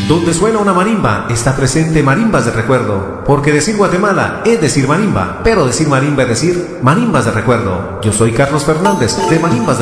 Donde suena una marimba, está presente marimbas de recuerdo. Porque decir Guatemala es decir marimba, pero decir marimba es decir marimbas de recuerdo. Yo soy Carlos Fernández, de Marimbas de